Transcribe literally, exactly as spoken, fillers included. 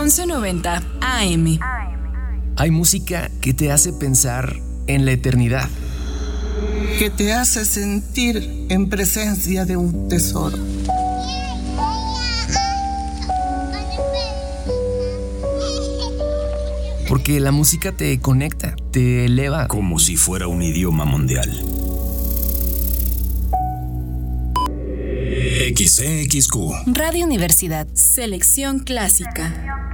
once noventa A M. Hay música que te hace pensar en la eternidad, que te hace sentir en presencia de un tesoro. porque la música te conecta, te eleva. Como si fuera un idioma mundial. X C X Q Radio Universidad. Selección clásica.